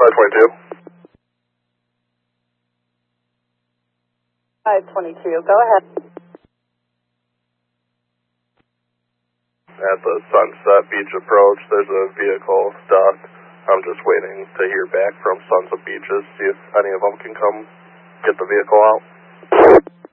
522. 522, go ahead. At the Sunset Beach approach, there's a vehicle stuck. I'm just waiting to hear back from Sons of Beaches, see if any of them can come get the vehicle out.